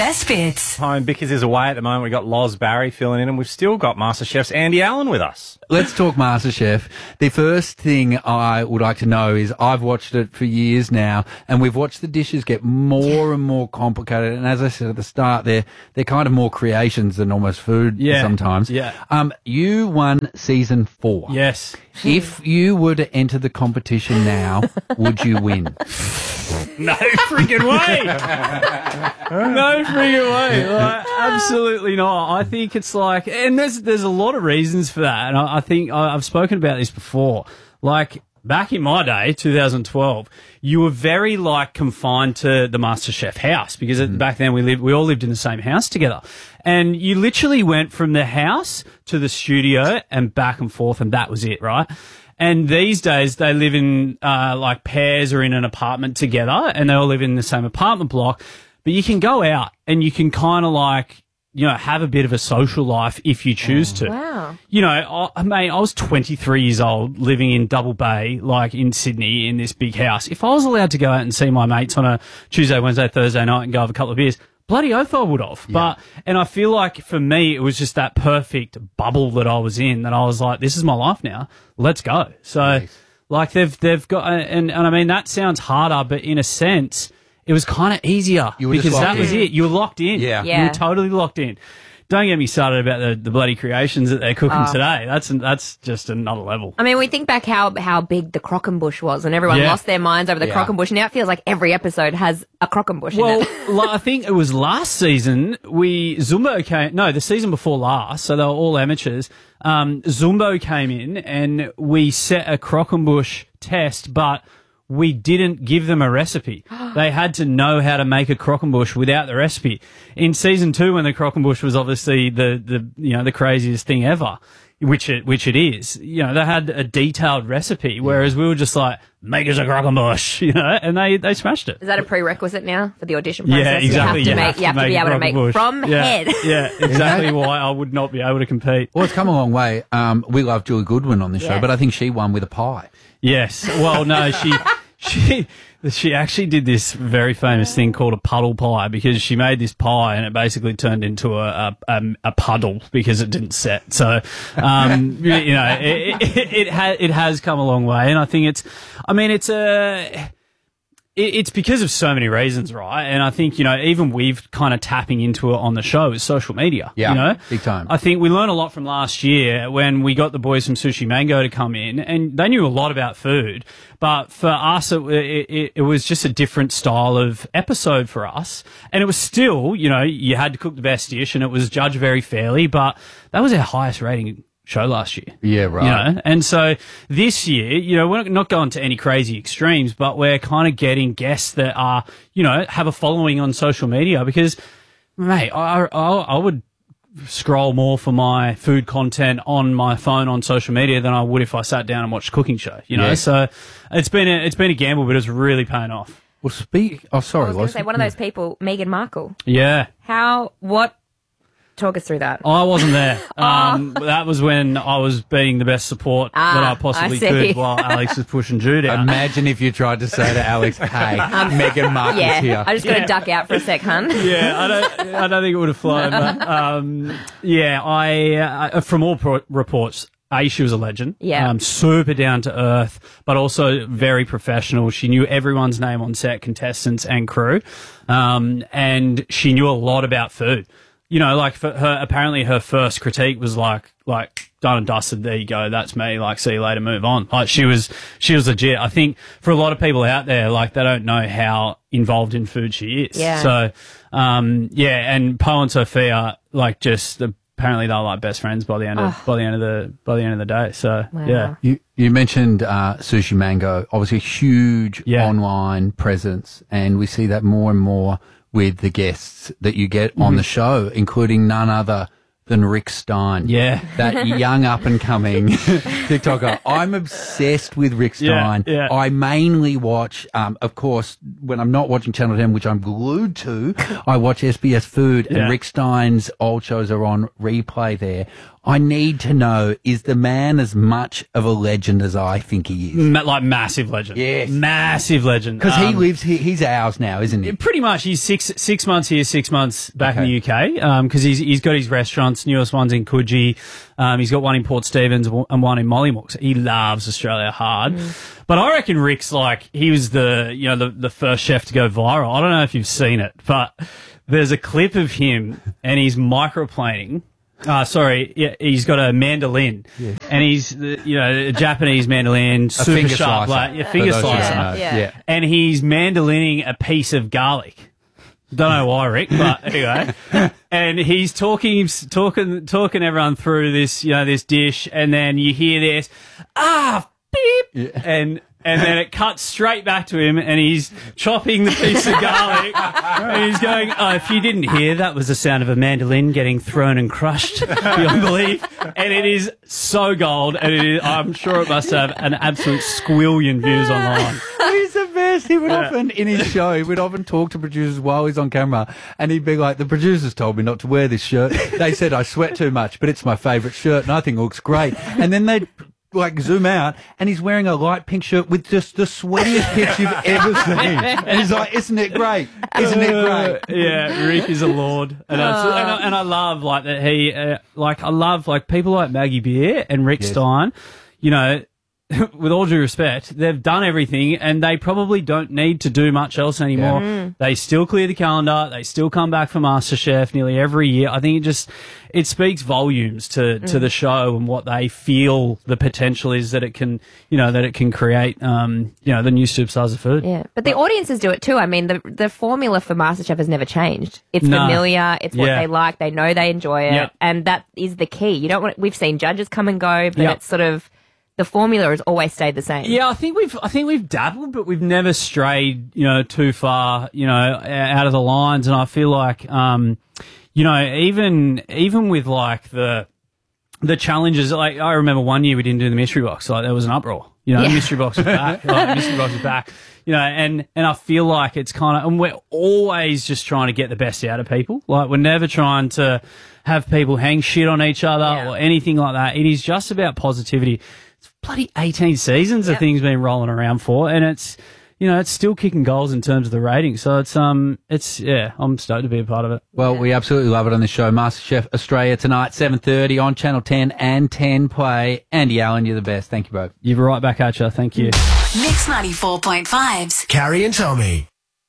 best bits. Home Bickers is away at the moment. We've got Loz Barry filling in, and we've still got MasterChef's Andy Allen with us. Let's talk MasterChef. The first thing I would like to know is I've watched it for years now, and we've watched the dishes get more and more complicated. And as I said at the start, they're kind of more creations than almost food sometimes. Yeah. You won season 4. Yes. If you were to enter the competition now, would you win? No freaking way. No freaking way. Like, absolutely not. I think it's like, and there's a lot of reasons for that. And I think I've spoken about this before. Like, back in my day, 2012, you were very like confined to the MasterChef house because back then we all lived in the same house together. And you literally went from the house to the studio and back and forth, and that was it, right? And these days they live in like pairs or in an apartment together, and they all live in the same apartment block. But you can go out and you can kind of like, you know, have a bit of a social life if you choose to. Wow. You know, I was 23 years old living in Double Bay, like in Sydney, in this big house. If I was allowed to go out and see my mates on a Tuesday, Wednesday, Thursday night and go have a couple of beers, bloody oath I would have. Yeah. And I feel like for me, it was just that perfect bubble that I was in that I was like, this is my life now. Let's go. So Nice. like they've got, and I mean, that sounds harder, but in a sense, it was kind of easier You were just because that locked was in. it. You were locked in. Yeah. You Yeah. were totally locked in. Don't get me started about the bloody creations that they're cooking today. That's just another level. I mean, we think back how big the Crockenbush was, and everyone Yeah. lost their minds over the Yeah. Crockenbush. Now it feels like every episode has a Crockenbush in it. Well, I think it was last season the season before last, so they were all amateurs. Zumbo came in and we set a Crockenbush test, but we didn't give them a recipe. They had to know how to make a Crockenbush without the recipe. In season 2, when the Crockenbush was obviously the craziest thing ever, which it is, you know, they had a detailed recipe, whereas we were just like, make us a Crockenbush, you know, and they smashed it. Is that a prerequisite now for the audition process? Yeah, exactly. You have to be able to make Crockenbush. from head. Yeah, exactly why I would not be able to compete. Well, it's come a long way. We love Julie Goodwin on the show, Yeah. but I think she won with a pie. Yes. Well, no, she actually did this very famous thing called a puddle pie because she made this pie and it basically turned into a puddle because it didn't set. So, you know, it has come a long way, and I think it's because of so many reasons, right? And I think, you know, even we've kind of tapping into it on the show is social media. Yeah, you know? big time. I think we learned a lot from last year when we got the boys from Sushi Mango to come in, and they knew a lot about food. But for us, it was just a different style of episode for us. And it was still, you know, you had to cook the best dish and it was judged very fairly, but that was our highest rating show last year. Yeah, right. You know? And so this year, you know, we're not going to any crazy extremes, but we're kind of getting guests that are, you know, have a following on social media because, mate, I would scroll more for my food content on my phone on social media than I would if I sat down and watched a cooking show, you know? Yeah. So it's been a gamble, but it's really paying off. Well, sorry, I was going to Loz. say, one of those people, Meghan Markle. Yeah. Talk us through that. I wasn't there. That was when I was being the best support that I possibly I see. could while Alex was pushing Jude out. Imagine if you tried to say to Alex, hey, Meghan Markle's Yeah, here. I just got to duck out for a sec, hun. Yeah, I don't think it would have flown. But, yeah, I from all reports, she was a legend. Yeah. Super down to earth, but also very professional. She knew everyone's name on set, contestants and crew, and she knew a lot about food. You know, like for her, apparently her first critique was like done and dusted. There you go. That's me. Like, see you later. Move on. Like she was legit. I think for a lot of people out there, like they don't know how involved in food she is. Yeah. So, yeah. And Poe and Sophia, like just apparently they're like best friends by the end of the day. So Wow. yeah. You mentioned Sushi Mango, obviously a huge online presence, and we see that more and more with the guests that you get on the show, including none other than Rick Stein. Yeah. That young up-and-coming TikToker. I'm obsessed with Rick Stein. Yeah. I mainly watch, of course, when I'm not watching Channel 10, which I'm glued to, I watch SBS Food, and Yeah. Rick Stein's old shows are on replay there. I need to know, is the man as much of a legend as I think he is? Like massive legend. Yes. Massive legend. Because he lives here, he's ours now, isn't he? Pretty much. He's six months here, 6 months back in the UK. Because he's got his restaurants, newest one's in Coogee. He's got one in Port Stephens and one in Mollymook. So he loves Australia hard. But I reckon Rick's like, he was the first chef to go viral. I don't know if you've seen it, but there's a clip of him and he's microplaning. He's got a mandolin, and he's a Japanese mandolin, super finger sharp, slicer. finger For those who slicer, don't know. Yeah. and he's mandolining a piece of garlic. Don't know why, Rick, but anyway, and he's talking everyone through this, this dish, and then you hear this, beep, and then it cuts straight back to him, and he's chopping the piece of garlic, and he's going, if you didn't hear, that was the sound of a mandolin getting thrown and crushed beyond belief. And it is so gold, and I'm sure it must have an absolute squillion views online. He's the best. He would often, in his show, he would often talk to producers while he's on camera, and he'd be like, the producers told me not to wear this shirt. They said I sweat too much, but it's my favourite shirt, and I think it looks great. And then they'd zoom out, and he's wearing a light pink shirt with just the sweatiest pitch you've ever seen. And he's like, isn't it great? Isn't it great? Yeah, Rick is a lord, and I love that he I love people like Maggie Beer and Rick Stein. With all due respect, they've done everything, and they probably don't need to do much else anymore. They still clear the calendar. They still come back for MasterChef nearly every year. I think it speaks volumes to the show and what they feel the potential is that it can, create, the new superstars of food. Yeah, but the audiences do it too. I mean, the formula for MasterChef has never changed. It's familiar. It's what they like. They know they enjoy it, and that is the key. We've seen judges come and go, but it's sort of. The formula has always stayed the same. Yeah, I think we've dabbled, but we've never strayed, too far, out of the lines. And I feel like, even with the challenges, I remember one year we didn't do the mystery box. There was an uproar. The mystery box was back. Mystery box was back. And I feel like it's kind of, and we're always just trying to get the best out of people. We're never trying to have people hang shit on each other or anything like that. It is just about positivity. Bloody 18 seasons of things been rolling around for, and it's still kicking goals in terms of the ratings. So I'm stoked to be a part of it. Well, we absolutely love it on this show. MasterChef Australia tonight, 7:30 on Channel 10 and 10 Play. Andy Allen, you're the best. Thank you both. You're right back at you. Thank you. Mix 94.5's Carrie and Tommy.